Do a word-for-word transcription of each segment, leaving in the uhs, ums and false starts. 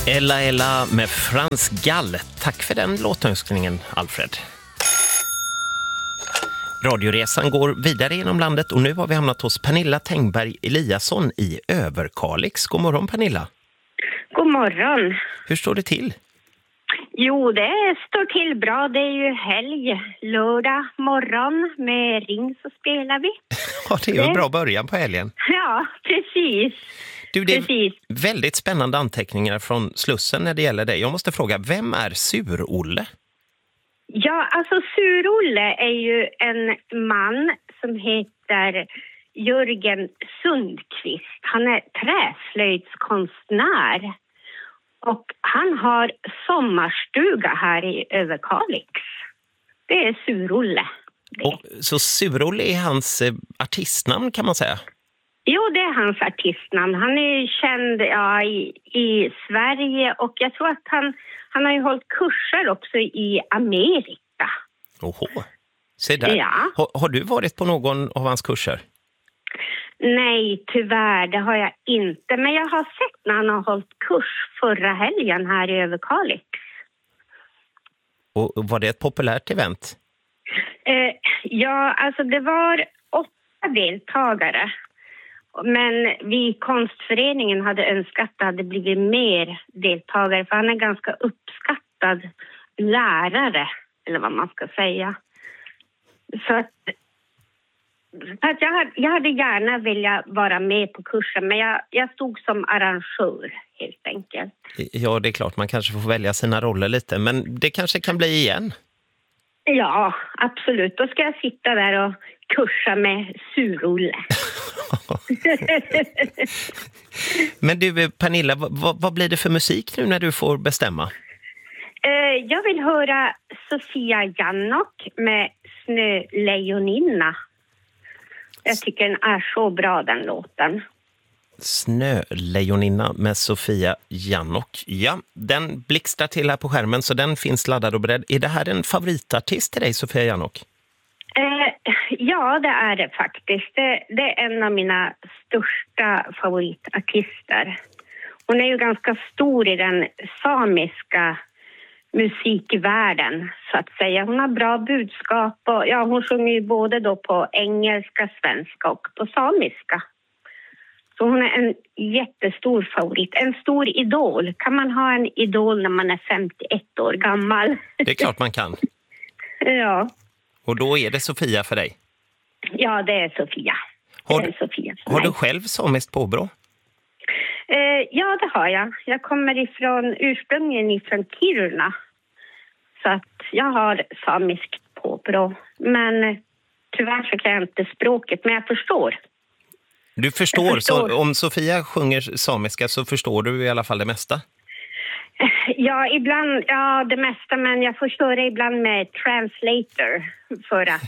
Ella Ella med Frans Gall. Tack för den låtönskningen, Alfred. Radioresan går vidare genom landet och nu har vi hamnat hos Pernilla Tengberg Eliasson i Överkalix. God morgon, Pernilla. God morgon. Hur står det till? Jo, det står till bra. Det är ju helg, lördag morgon. Med Ring så spelar vi. Ja, det är ju en bra början på helgen. Ja, precis. Du, det är precis. väldigt spännande anteckningar från Slussen när det gäller dig. Jag måste fråga, vem är Sur-Olle? Ja, alltså Sur-Olle är ju en man som heter Jörgen Sundqvist. Han är träslöjdskonstnär. Och han har sommarstuga här i Överkalix. Det är Sur-Olle. Och, så Sur-Olle är hans eh, artistnamn, kan man säga? Jo, det är hans artistnamn. Han är ju känd ja, i, i Sverige och jag tror att han, han har ju hållit kurser också i Amerika. Oho, se där. Ja. Har, har du varit på någon av hans kurser? Nej, tyvärr, det har jag inte. Men jag har sett när han har hållit kurs förra helgen här i Överkalix. Och var det ett populärt event? Eh, ja, alltså det var åtta deltagare. Men vi i konstföreningen hade önskat att det hade blivit mer deltagare. För han är ganska uppskattad lärare, eller vad man ska säga. Så att... Så att jag, hade, jag hade gärna velat vara med på kursen, men jag, jag stod som arrangör helt enkelt. Ja, det är klart, man kanske får välja sina roller lite, men det kanske kan bli igen. Ja, absolut. Då ska jag sitta där och kursa med Sur-Olle. Men du, Pernilla, vad, vad blir det för musik nu när du får bestämma? Uh, jag vill höra Sofia Jannok med Snölejoninna. Jag tycker den är så bra, den låten. Snölejoninna med Sofia Jannok. Ja, den blixtrar till här på skärmen så den finns laddad och beredd. Är det här en favoritartist till dig, Sofia Jannok? Eh, ja, det är det faktiskt. Det, det är en av mina största favoritartister. Hon är ju ganska stor i den samiska musikvärlden, så att säga. Hon har bra budskap och ja, hon sjunger ju både då på engelska, svenska och på samiska. Så hon är en jättestor favorit. En stor idol. Kan man ha en idol när man är femtioett år gammal? Det är klart man kan. Ja. Och då är det Sofia för dig? Ja, det är Sofia. Har, det är Sofia har du själv samiskt påbrå? Eh, ja, det har jag. Jag kommer ifrån ursprungligen ifrån Kiruna. Så att jag har samiskt påbrå. Men tyvärr så kan jag inte språket, men jag förstår. Du förstår, jag förstår. Så om Sofia sjunger samiska så förstår du i alla fall det mesta? Ja, ibland, ja det mesta, men jag förstår det ibland med translator för att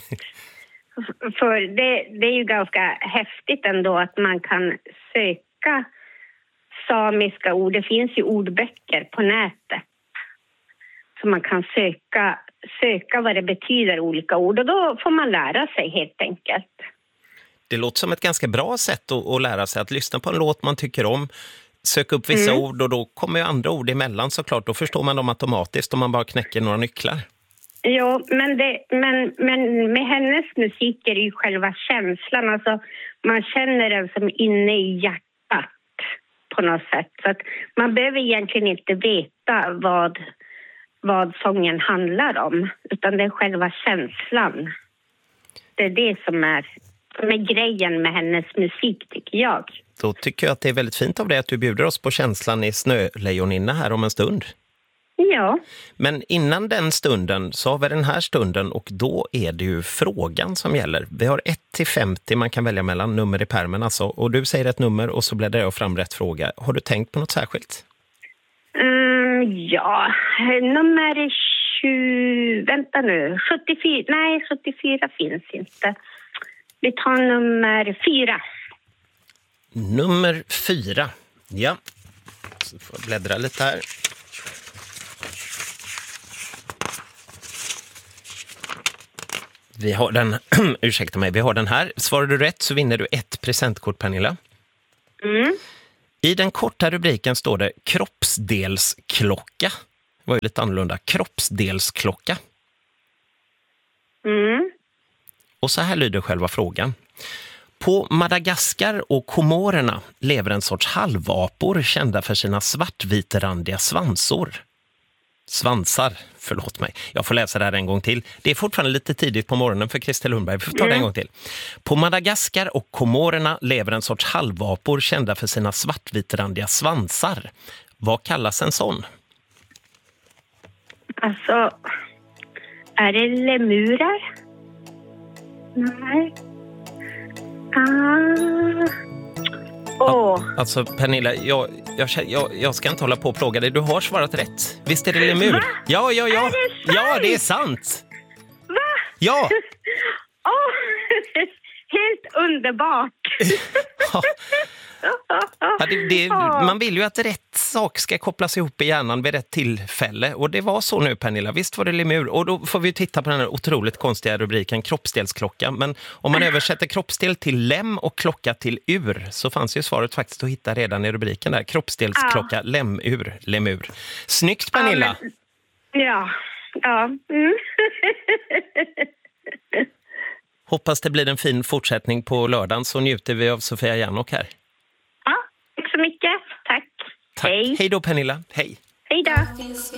för det, det är ju ganska häftigt ändå att man kan söka samiska ord. Det finns ju ordböcker på nätet så man kan söka, söka vad det betyder olika ord och då får man lära sig helt enkelt. Det låter som ett ganska bra sätt att, att lära sig att lyssna på en låt man tycker om, söka upp vissa mm. ord och då kommer ju andra ord emellan såklart. Då förstår man dem automatiskt om man bara knäcker några nycklar. Ja, men, det, men, men med hennes musik är det ju själva känslan. Alltså, man känner den som inne i hjärtat på något sätt. Så att man behöver egentligen inte veta vad, vad sången handlar om. Utan det är själva känslan. Det är det som är, som är grejen med hennes musik, tycker jag. Då tycker jag att det är väldigt fint av dig att du bjuder oss på känslan i Snölejoninna här om en stund. Ja. Men innan den stunden så har vi den här stunden och då är det ju frågan som gäller. Vi har ett till femtio man kan välja mellan, nummer i pärmen alltså. Och du säger ett nummer och så bläddrar jag fram rätt fråga. Har du tänkt på något särskilt? Mm, ja, nummer tjugo, vänta nu, sjuttiofyra, nej sjuttiofyra finns inte. Vi tar nummer fyra. Nummer fyra, ja. Så får jag bläddra lite här. Vi har den, ursäkta mig, vi har den här. Svarar du rätt så vinner du ett presentkort, Pernilla. Mm. I den korta rubriken står det kroppsdelsklocka. Det var ju lite annorlunda. Kroppsdelsklocka. Mm. Och så här lyder själva frågan. På Madagaskar och Komorerna lever en sorts halvapor kända för sina svartvitrandiga svansor. Svansar, förlåt mig. Jag får läsa det här en gång till. Det är fortfarande lite tidigt på morgonen för Christer Lundberg. Vi får ta det en gång till. På Madagaskar och Komorerna lever en sorts halvapor kända för sina svartvitrandiga svansar. Vad kallas en sån? Alltså, är det lemurer? Nej. Ah. Åh. Alltså Pernilla, jag, jag, jag, jag ska inte hålla på och plåga dig. Du har svarat rätt. Visst är det lemur? Va? Ja, ja, ja. Är det sant? Ja, det är sant. Va? Ja. Åh, helt underbart. Ja. Ja, det, det, man vill ju att rätt sak ska kopplas ihop i hjärnan vid rätt tillfälle. Och det var så nu, Pernilla. Visst var det lemur. Och då får vi titta på den här otroligt konstiga rubriken kroppsdelsklocka. Men om man översätter kroppsdel till lem och klocka till ur så fanns ju svaret faktiskt att hitta redan i rubriken där. Kroppsdelsklocka, ja. Lemur, lemur. Snyggt, Pernilla. Ja. Men, ja. ja. Mm. Hoppas det blir en fin fortsättning på lördagen, så njuter vi av Sofia Jannok här. Ja, tack så mycket. Tack. Tack. Hej. Hej då, Pernilla. Hej. Hej då.